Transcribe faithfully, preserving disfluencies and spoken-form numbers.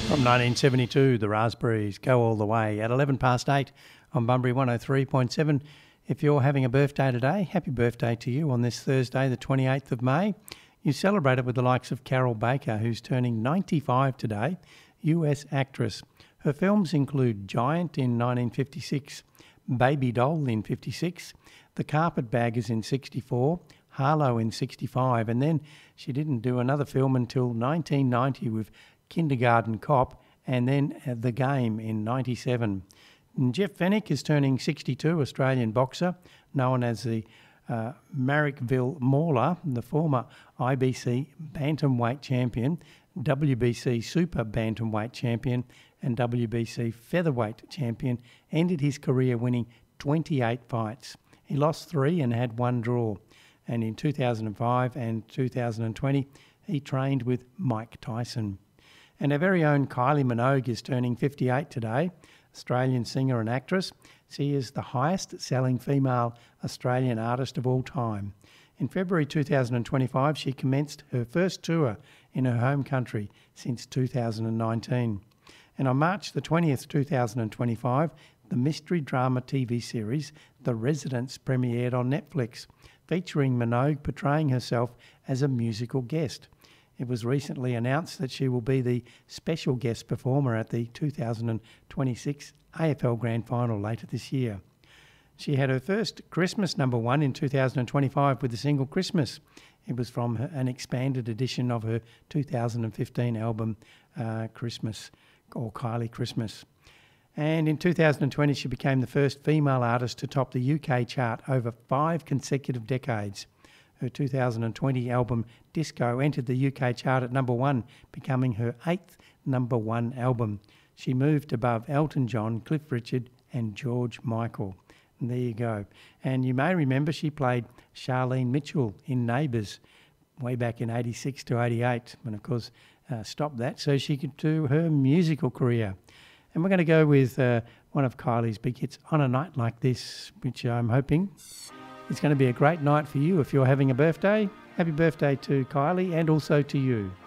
From nineteen seventy-two, the Raspberries Go All the Way at eleven past eight on Bunbury one oh three point seven. If you're having a birthday today, happy birthday to you on this Thursday, the twenty-eighth of May. You celebrate it with the likes of Carol Baker, who's turning ninety-five today, U S actress. Her films include Giant in nineteen fifty-six, Baby Doll in fifty-six, The Carpetbaggers in sixty-four, Harlow in sixty-five, and then she didn't do another film until nineteen ninety with Kindergarten Cop, and then uh, The Game in ninety-seven. And Jeff Fennick is turning sixty-two, Australian boxer, known as the uh, Marrickville Mauler, the former I B C Bantamweight champion, W B C Super Bantamweight champion, and W B C Featherweight champion, ended his career winning twenty-eight fights. He lost three and had one draw. And in two thousand five and two thousand twenty, he trained with Mike Tyson. And our very own Kylie Minogue is turning fifty-eight today, Australian singer and actress. She is the highest-selling female Australian artist of all time. In February two thousand twenty-five, she commenced her first tour in her home country since two thousand nineteen. And on March the twentieth, two thousand twenty-five, the mystery drama T V series The Residents premiered on Netflix, featuring Minogue portraying herself as a musical guest. It was recently announced that she will be the special guest performer at the two thousand twenty-six A F L Grand Final later this year. She had her first Christmas number one in two thousand twenty-five with the single Christmas. It was from her, an expanded edition of her two thousand fifteen album uh, Christmas, or Kylie Christmas. And in two thousand twenty, she became the first female artist to top the U K chart over five consecutive decades. Her two thousand twenty album Disco entered the U K chart at number one, becoming her eighth number one album. She moved above Elton John, Cliff Richard and George Michael. And there you go. And you may remember she played Charlene Mitchell in Neighbours way back in eighty-six to eighty-eight, and of course uh, stopped that so she could do her musical career. And we're going to go with uh, one of Kylie's big hits, On a Night Like This, which I'm hoping it's going to be a great night for you if you're having a birthday. Happy birthday to Kylie and also to you.